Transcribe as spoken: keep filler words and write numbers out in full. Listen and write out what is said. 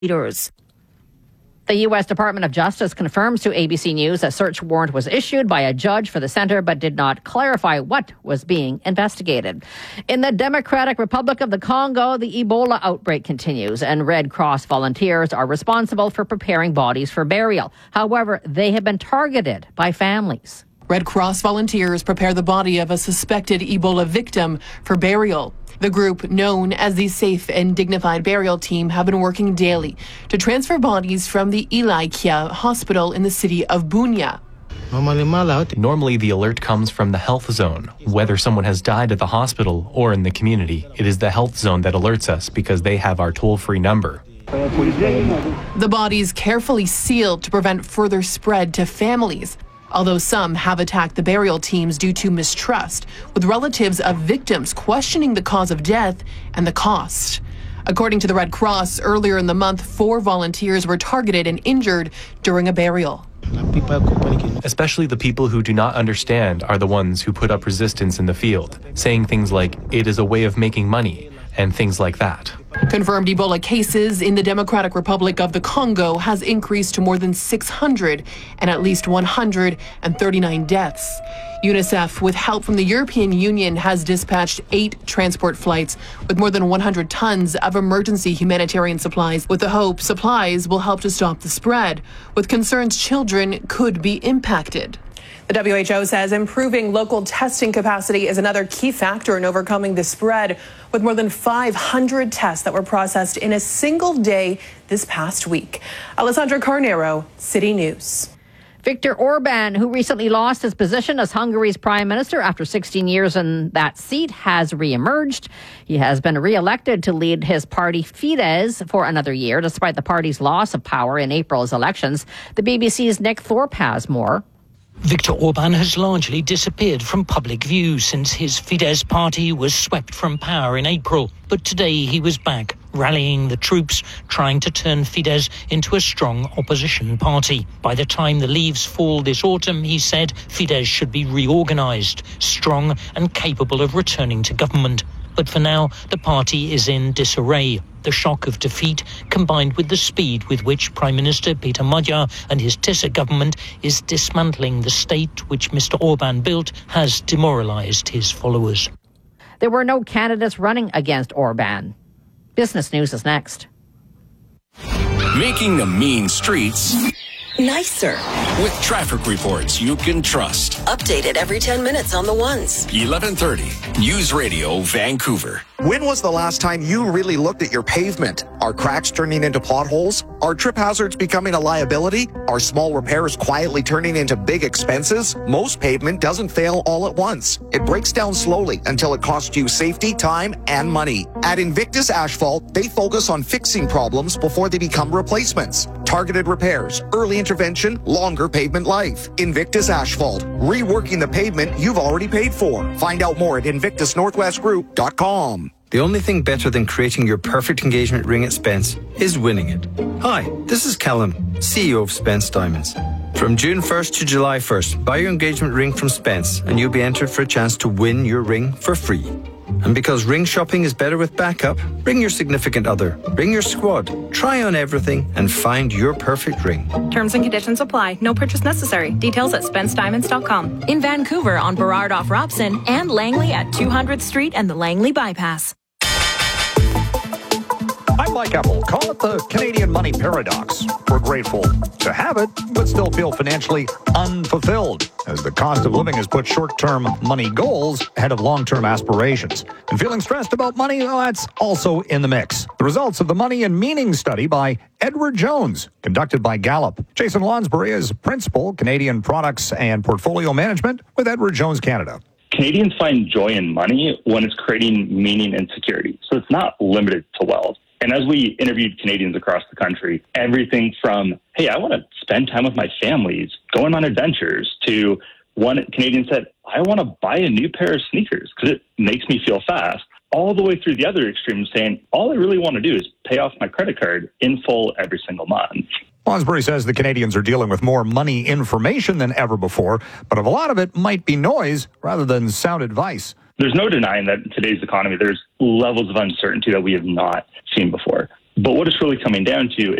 leaders. The U S Department of Justice confirms to A B C News a search warrant was issued by a judge for the center but did not clarify what was being investigated. In the Democratic Republic of the Congo, the Ebola outbreak continues and Red Cross volunteers are responsible for preparing bodies for burial. However, they have been targeted by families. Red Cross volunteers prepare the body of a suspected Ebola victim for burial. The group, known as the Safe and Dignified Burial Team, have been working daily to transfer bodies from the Ilaikia Hospital in the city of Bunia. Normally, the alert comes from the health zone. Whether someone has died at the hospital or in the community, it is the health zone that alerts us because they have our toll-free number. The bodies carefully sealed to prevent further spread to families. Although some have attacked the burial teams due to mistrust, with relatives of victims questioning the cause of death and the cost. According to the Red Cross, earlier in the month, four volunteers were targeted and injured during a burial. Especially the people who do not understand are the ones who put up resistance in the field, saying things like, "It is a way of making money," and things like that. Confirmed Ebola cases in the Democratic Republic of the Congo has increased to more than six hundred and at least one hundred thirty-nine deaths. UNICEF, with help from the European Union, has dispatched eight transport flights with more than one hundred tons of emergency humanitarian supplies, with the hope supplies will help to stop the spread, with concerns children could be impacted. The W H O says improving local testing capacity is another key factor in overcoming the spread, with more than five hundred tests that were processed in a single day this past week. Alessandra Carnero, City News. Viktor Orban, who recently lost his position as Hungary's prime minister after sixteen years in that seat, has re-emerged. He has been re-elected to lead his party Fidesz for another year, despite the party's loss of power in April's elections. The B B C's Nick Thorpe has more. Viktor Orban has largely disappeared from public view since his Fidesz party was swept from power in April. But today he was back, rallying the troops, trying to turn Fidesz into a strong opposition party. By the time the leaves fall this autumn, he said Fidesz should be reorganised, strong and capable of returning to government. But for now, the party is in disarray. The shock of defeat, combined with the speed with which Prime Minister Peter Magyar and his Tisza government is dismantling the state which Mister Orban built, has demoralised his followers. There were no candidates running against Orban. Business News is next. Making the mean streets nicer with traffic reports you can trust. Updated every ten minutes on the ones. eleven thirty News Radio Vancouver. When was the last time you really looked at your pavement? Are cracks turning into potholes? Are trip hazards becoming a liability? Are small repairs quietly turning into big expenses? Most pavement doesn't fail all at once. It breaks down slowly until it costs you safety, time, and money. At Invictus Asphalt, they focus on fixing problems before they become replacements. Targeted repairs, early intervention, longer pavement life. Invictus Asphalt, reworking the pavement you've already paid for. Find out more at invictus northwest group dot com. The only thing better than creating your perfect engagement ring at Spence is winning it. Hi, this is Callum, C E O of Spence Diamonds. From June first to July first, buy your engagement ring from Spence and you'll be entered for a chance to win your ring for free. And because ring shopping is better with backup, bring your significant other, bring your squad, try on everything and find your perfect ring. Terms and conditions apply. No purchase necessary. Details at spence diamonds dot com. In Vancouver on Burrard off Robson and Langley at two hundredth Street and the Langley Bypass. I'm Mike Apple. Call it the Canadian money paradox. We're grateful to have it, but still feel financially unfulfilled, as the cost of living has put short-term money goals ahead of long-term aspirations. And feeling stressed about money, well, that's also in the mix. The results of the Money and Meaning study by Edward Jones, conducted by Gallup. Jason Lonsbury is Principal, Canadian Products and Portfolio Management with Edward Jones Canada. Canadians find joy in money when it's creating meaning and security. So it's not limited to wealth. And as we interviewed Canadians across the country, everything from, hey, I want to spend time with my families, going on adventures, to one Canadian said, I want to buy a new pair of sneakers because it makes me feel fast, all the way through the other extreme saying, all I really want to do is pay off my credit card in full every single month. Lonsbury says the Canadians are dealing with more money information than ever before, but a lot of it might be noise rather than sound advice. There's no denying that in today's economy, there's levels of uncertainty that we have not seen before. But what it's really coming down to